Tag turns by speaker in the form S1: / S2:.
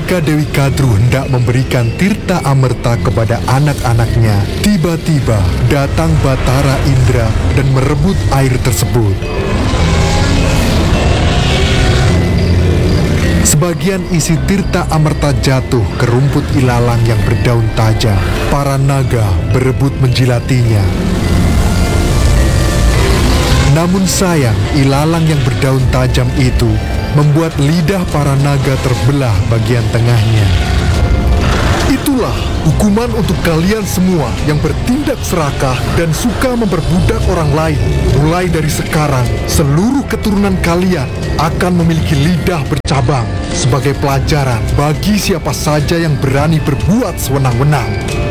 S1: Ketika Dewi Kadru hendak memberikan tirta amerta kepada anak-anaknya, tiba-tiba datang Batara Indra dan merebut air tersebut. Sebagian isi tirta amerta jatuh ke rumput ilalang yang berdaun tajam. Para naga berebut menjilatinya. Namun sayang, ilalang yang berdaun tajam itu membuat lidah para naga terbelah bagian tengahnya. Itulah hukuman untuk kalian semua yang bertindak serakah dan suka memperbudak orang lain. Mulai dari sekarang, seluruh keturunan kalian akan memiliki lidah bercabang sebagai pelajaran bagi siapa saja yang berani berbuat sewenang-wenang.